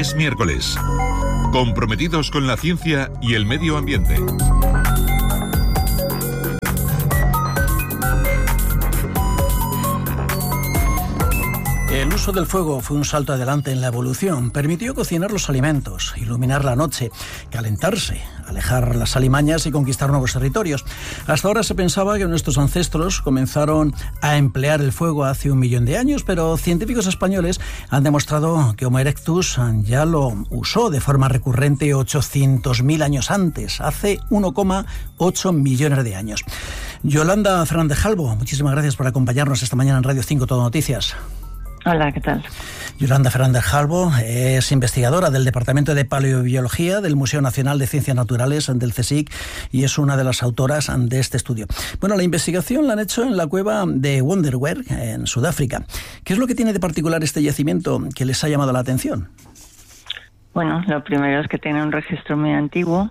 Es miércoles. Comprometidos con la ciencia y el medio ambiente. El uso del fuego fue un salto adelante en la evolución. Permitió cocinar los alimentos, iluminar la noche, calentarse, alejar las alimañas y conquistar nuevos territorios. Hasta ahora se pensaba que nuestros ancestros comenzaron a emplear el fuego hace 1 millón de años, pero científicos españoles han demostrado que Homo erectus ya lo usó de forma recurrente 800.000 años antes, hace 1,8 millones de años. Yolanda Fernández Jalbo, muchísimas gracias por acompañarnos esta mañana en Radio 5 Todo Noticias. Hola, ¿qué tal? Yolanda Fernández Jalbo es investigadora del Departamento de Paleobiología del Museo Nacional de Ciencias Naturales del CSIC y es una de las autoras de este estudio. Bueno, la investigación la han hecho en la cueva de Wonderwerk, en Sudáfrica. ¿Qué es lo que tiene de particular este yacimiento que les ha llamado la atención? Bueno, lo primero es que tiene un registro muy antiguo,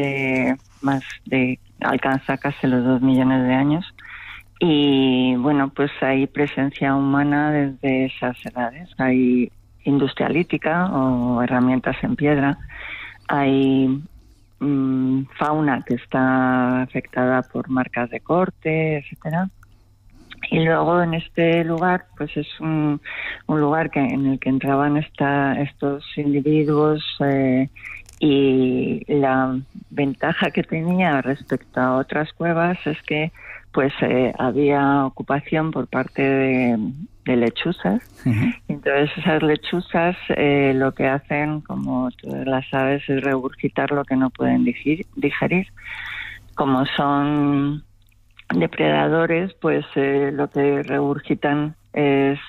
alcanza casi los 2 millones de años. Y bueno, pues hay presencia humana desde esas edades. Hay industria lítica o herramientas en piedra. Hay fauna que está afectada por marcas de corte, etcétera. Y luego en este lugar, pues es un lugar en el que entraban estos individuos y la ventaja que tenía respecto a otras cuevas es que pues había ocupación por parte de lechuzas. Uh-huh. Entonces esas lechuzas lo que hacen, como todas las aves, es regurgitar lo que no pueden digerir. Como son depredadores, pues lo que regurgitan es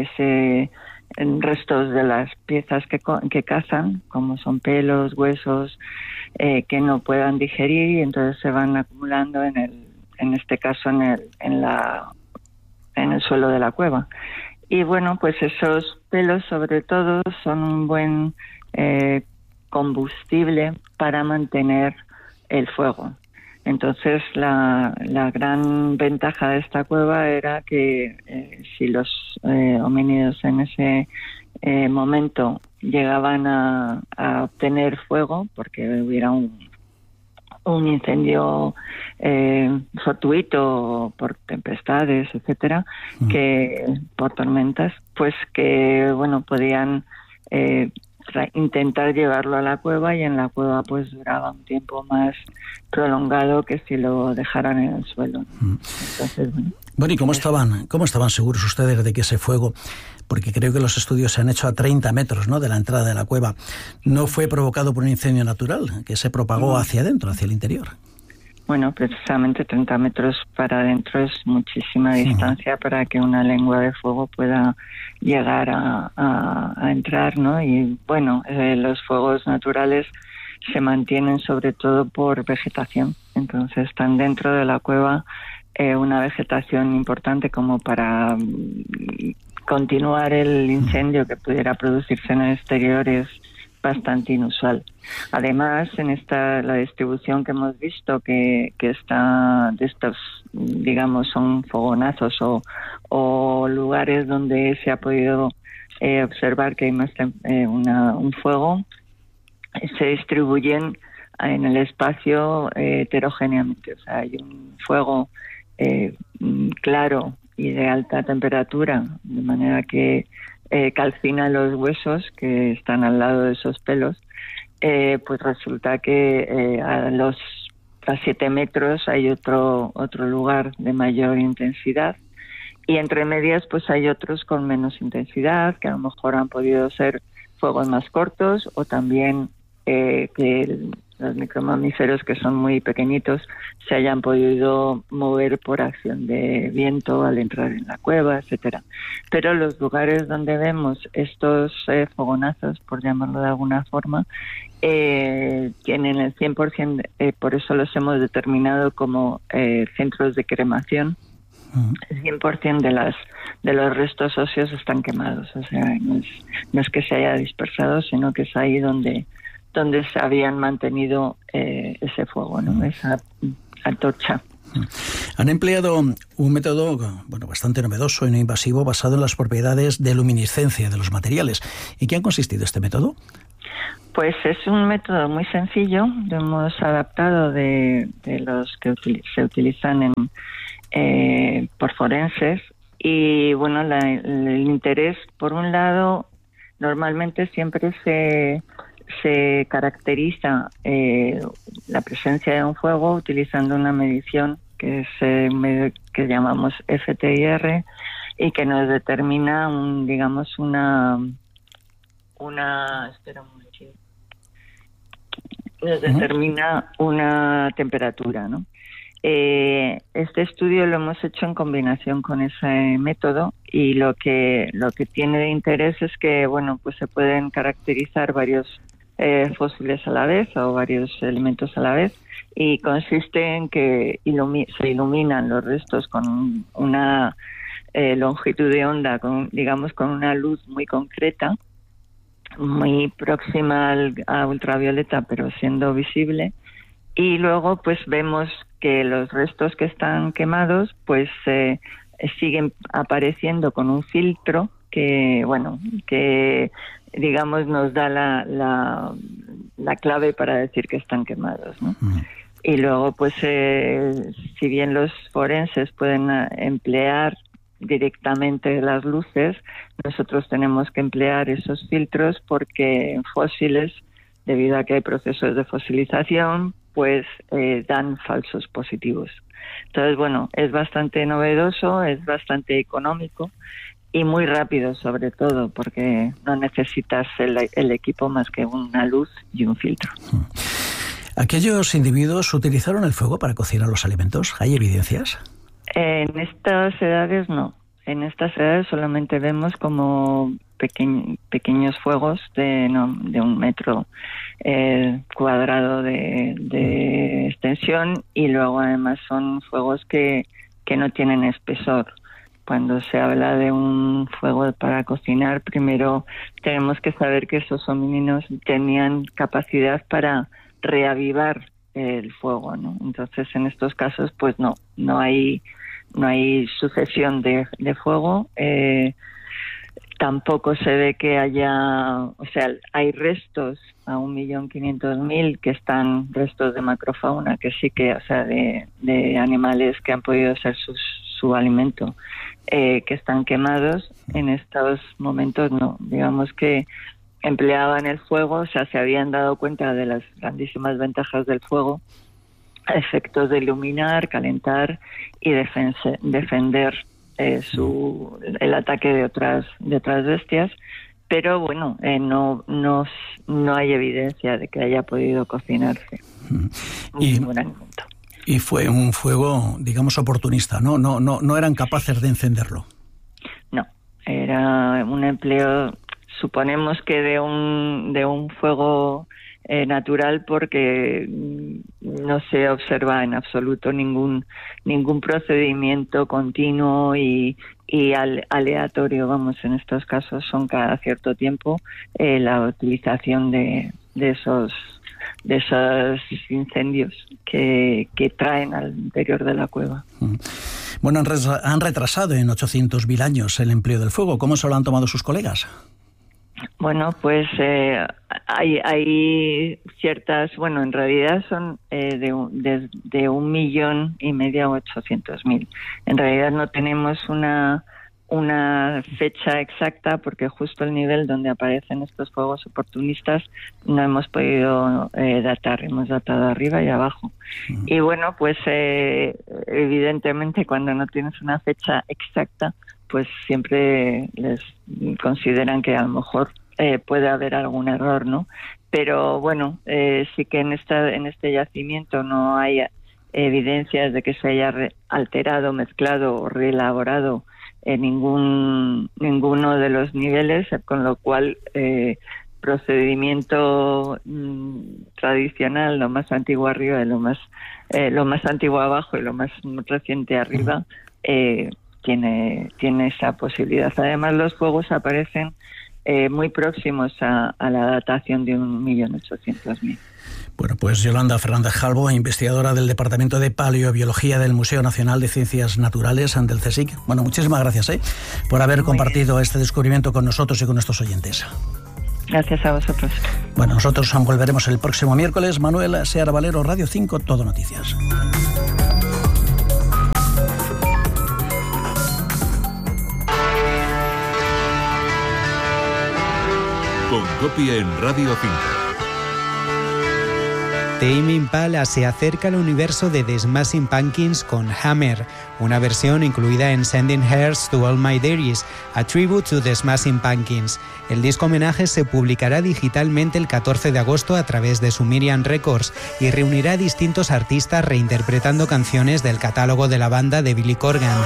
restos de las piezas que cazan, como son pelos, huesos, que no puedan digerir, y entonces se van acumulando en este caso en el suelo de la cueva. Y bueno, pues esos pelos sobre todo son un buen combustible para mantener el fuego. Entonces la gran ventaja de esta cueva era que si los homínidos en ese momento llegaban a obtener fuego, porque hubiera un incendio fortuito por tempestades, etcétera, que por tormentas, pues que bueno, podían intentar llevarlo a la cueva, y en la cueva pues duraba un tiempo más prolongado que si lo dejaran en el suelo. Entonces, bueno, ¿y cómo estaban seguros ustedes de que ese fuego, porque creo que los estudios se han hecho a 30 metros, ¿no?, de la entrada de la cueva, no fue provocado por un incendio natural, que se propagó hacia adentro, hacia el interior? Bueno, precisamente 30 metros para adentro es muchísima distancia para que una lengua de fuego pueda llegar a entrar, ¿no? Y bueno, los fuegos naturales se mantienen sobre todo por vegetación. Entonces están dentro de la cueva una vegetación importante como para continuar el incendio que pudiera producirse en el exterior es bastante inusual. Además, la distribución que hemos visto que está de estos, digamos, son fogonazos o lugares donde se ha podido observar que hay más un fuego, se distribuyen en el espacio heterogéneamente. O sea, hay un fuego claro y de alta temperatura, de manera que calcina los huesos que están al lado de esos pelos. Pues resulta que a 7 metros hay otro lugar de mayor intensidad, y entre medias pues hay otros con menos intensidad, que a lo mejor han podido ser fuegos más cortos, o también que los micromamíferos, que son muy pequeñitos, se hayan podido mover por acción de viento al entrar en la cueva, etcétera. Pero los lugares donde vemos estos fogonazos, por llamarlo de alguna forma, tienen el 100%, por eso los hemos determinado como centros de cremación. El 100% de los restos óseos están quemados. O sea, no es que se haya dispersado, sino que es ahí donde se habían mantenido ese fuego, ¿no? Esa antorcha. Han empleado un método bastante novedoso y no invasivo basado en las propiedades de luminiscencia de los materiales. ¿Y qué ha consistido este método? Pues es un método muy sencillo, lo hemos adaptado de los que se utilizan por forenses. Y bueno, el interés, por un lado, normalmente siempre se caracteriza la presencia de un fuego utilizando una medición que es que llamamos FTIR y que nos determina determina una temperatura, ¿no? Este estudio lo hemos hecho en combinación con ese método y lo que tiene de interés es que pues se pueden caracterizar varios fósiles a la vez o varios elementos a la vez, y consiste en que se iluminan los restos con una longitud de onda, con una luz muy concreta, muy próxima a ultravioleta, pero siendo visible. Y luego pues vemos que los restos que están quemados pues siguen apareciendo con un filtro que nos da la clave para decir que están quemados, ¿no? Y luego pues si bien los forenses pueden emplear directamente las luces, nosotros tenemos que emplear esos filtros porque en fósiles, debido a que hay procesos de fosilización, pues dan falsos positivos. Entonces, es bastante novedoso, es bastante económico y muy rápido, sobre todo, porque no necesitas el equipo más que una luz y un filtro. ¿Aquellos individuos utilizaron el fuego para cocinar los alimentos? ¿Hay evidencias? En estas edades no. En estas edades solamente vemos como pequeños fuegos de 1 metro cuadrado de extensión, y luego además son fuegos que no tienen espesor. Cuando se habla de un fuego para cocinar, primero tenemos que saber que esos homínidos tenían capacidad para reavivar el fuego, ¿no? Entonces, en estos casos, pues no hay sucesión de fuego. Tampoco se ve que haya, hay restos a 1.500.000 que están restos de macrofauna, que sí que, de animales que han podido ser su alimento, que están quemados. En estos momentos no, digamos que empleaban el fuego, se habían dado cuenta de las grandísimas ventajas del fuego, a efectos de iluminar, calentar y defender el ataque de otras bestias, pero no hay evidencia de que haya podido cocinarse ningún alimento. Y fue un fuego, digamos, oportunista, ¿no? No eran capaces de encenderlo. No, era un empleo, suponemos que de un fuego natural, porque no se observa en absoluto ningún procedimiento continuo y aleatorio. En estos casos son cada cierto tiempo la utilización de esos incendios que traen al interior de la cueva. Bueno, han retrasado en 800.000 años el empleo del fuego. ¿Cómo se lo han tomado sus colegas? Bueno, pues hay ciertas, en realidad son de 1,5 millones a 800.000. En realidad no tenemos una fecha exacta, porque justo el nivel donde aparecen estos fuegos oportunistas no hemos podido datar, hemos datado arriba y abajo. Y pues evidentemente cuando no tienes una fecha exacta, pues siempre les consideran que a lo mejor puede haber algún error, ¿no? Pero sí que en este yacimiento no hay evidencias de que se haya alterado, mezclado o reelaborado ninguno de los niveles, con lo cual procedimiento tradicional, lo más antiguo arriba y lo más antiguo abajo y lo más reciente arriba, tiene esa posibilidad. Además, los fuegos aparecen muy próximos a la datación de 1.800.000. Bueno, pues Yolanda Fernández Calvo, investigadora del Departamento de Paleobiología del Museo Nacional de Ciencias Naturales del CSIC. Bueno, muchísimas gracias por haber compartido este descubrimiento con nosotros y con nuestros oyentes. Gracias a vosotros. Bueno, nosotros volveremos el próximo miércoles. Manuel Seara Valero, Radio 5, Todo Noticias. Con Copia en Radio 5. Tame Impala se acerca al universo de The Smashing Pumpkins con Hammer, una versión incluida en Sending Hearts to All My Dearies, a tribute to The Smashing Pumpkins. El disco homenaje se publicará digitalmente el 14 de agosto a través de Sumerian Records y reunirá a distintos artistas reinterpretando canciones del catálogo de la banda de Billy Corgan.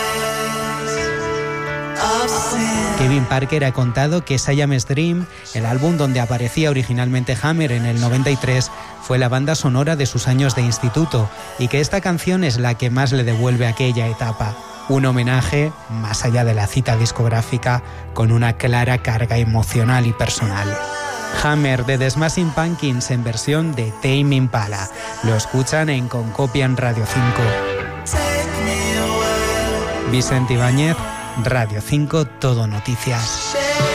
Kevin Parker ha contado que Siamese Dream, el álbum donde aparecía originalmente Hammer en el 93, fue la banda sonora de sus años de instituto y que esta canción es la que más le devuelve aquella etapa. Un homenaje más allá de la cita discográfica, con una clara carga emocional y personal. Hammer de The Smashing Pumpkins en versión de Tame Impala. Lo escuchan en Concopia en Radio 5. Vicente Ibáñez, Radio 5, Todo Noticias.